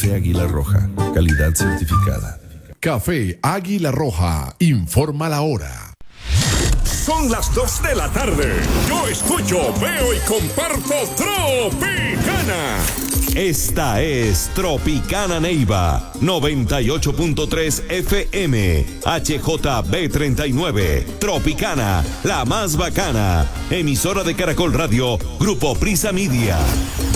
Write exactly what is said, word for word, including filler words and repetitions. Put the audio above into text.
Café Águila Roja, calidad certificada. Café Águila Roja, informa la hora. Son las dos de la tarde. Yo escucho, veo y comparto Tropicana. Esta es Tropicana Neiva, noventa y ocho punto tres F M, H J B treinta y nueve, Tropicana, la más bacana, emisora de Caracol Radio, Grupo Prisa Media.